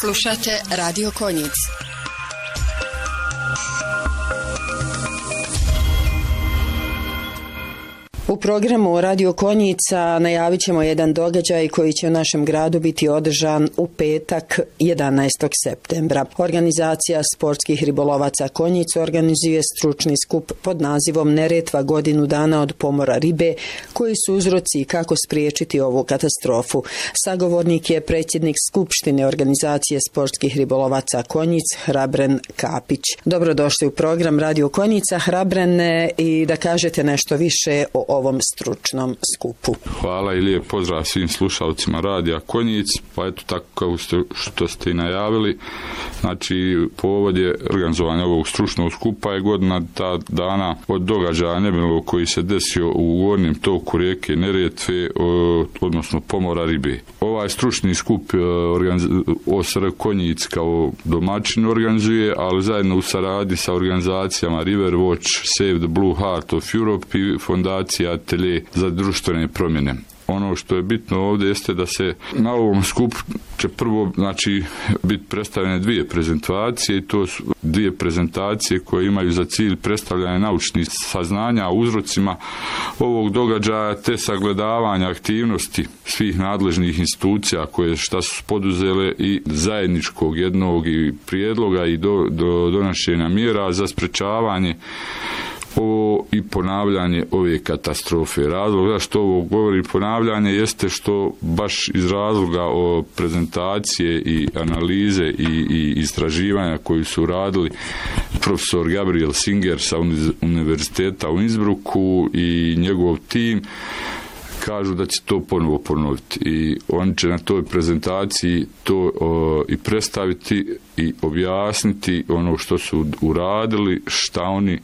Slušate Radio Konjic. U programu Radio Konjica najavit ćemo jedan događaj koji će u našem gradu biti održan u petak 11. septembra. Organizacija sportskih ribolovaca Konjic organizuje stručni skup pod nazivom Neretva godinu dana od pomora ribe, koji su uzroci i kako spriječiti ovu katastrofu. Sagovornik je predsjednik Skupštine Organizacije sportskih ribolovaca Konjic, Hrabren Kapić. Dobrodošli u program Radio Konjica, Hrabrene, i da kažete nešto više o ovom stručnom skupu. Hvala i lijep pozdrav svim slušalcima Radija Konjic. Pa eto, tako kao što ste i najavili, znači povod je organizovanja ovog stručnog skupa je godina ta dana od događaja nemilog koji se desio u gornjem toku rijeke Neretve, odnosno pomora ribe. Ovaj stručni skup OSR Konjic kao domaćin organizuje, ali zajedno u saradnji sa organizacijama River Watch, Save the Blue Heart of Europe i fondacija Atelje za društvene promjene. Ono što je bitno ovdje jeste da se na ovom skupu će prvo biti predstavljene dvije prezentacije, i to su dvije prezentacije koje imaju za cilj predstavljanje naučnih saznanja o uzrocima ovog događaja te sagledavanja aktivnosti svih nadležnih institucija koje šta su poduzele i zajedničkog jednog i prijedloga i do donošenja mjera za sprečavanje ovo i ponavljanje ove katastrofe. Razlog zašto ovo govori ponavljanje jeste što baš iz razloga o prezentacije i analize i istraživanja koji su radili profesor Gabriel Singer sa univerziteta u Innsbrucku i njegov tim, kažu da će to ponovo ponoviti i oni će na toj prezentaciji to i predstaviti i objasniti ono što su uradili, šta oni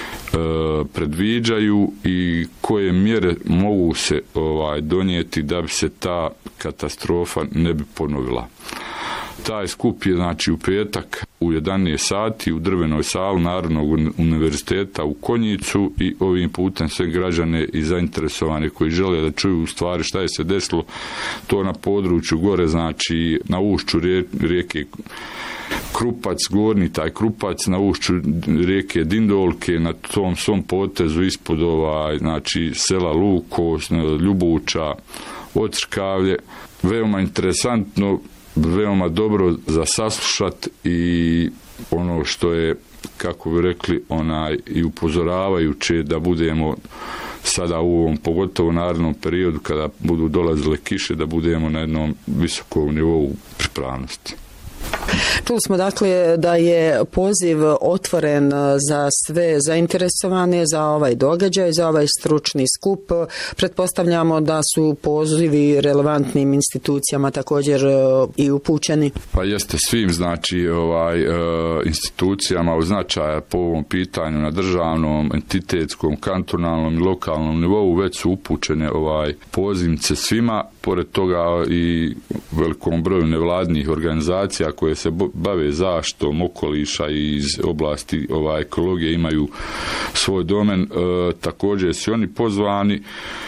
predviđaju i koje mjere mogu se donijeti da bi se ta katastrofa ne bi ponovila. Taj skup je u petak u 11 sati u drvenoj sali Narodnog univerziteta u Konjicu i ovim putem sve građane i zainteresovane koji žele da čuju u stvari šta je se desilo to na području gore, na ušću rijeke Krupac, gornji taj Krupac, na ušću rijeke Dindolke, na tom svom potezu ispod sela Luko, Ljubuča, Ocrkavlje. Veoma interesantno, veoma dobro za saslušat i ono što je, kako bi rekli, i upozoravajuće da budemo sada u ovom, pogotovo narednom periodu kada budu dolazile kiše, da budemo na jednom visokom nivou pripravnosti. Čuli smo dakle da je poziv otvoren za sve zainteresovane za ovaj događaj, za ovaj stručni skup. Pretpostavljamo da su pozivi relevantnim institucijama također i upućeni. Pa jeste svim institucijama od značaja po ovom pitanju na državnom, entitetskom, kantonalnom i lokalnom nivou već su upućene pozivnice svima. Pored toga i velikom broju nevladnih organizacija koje se bave zaštitom okoliša i iz oblasti ekologije imaju svoj domen, također su oni pozvani.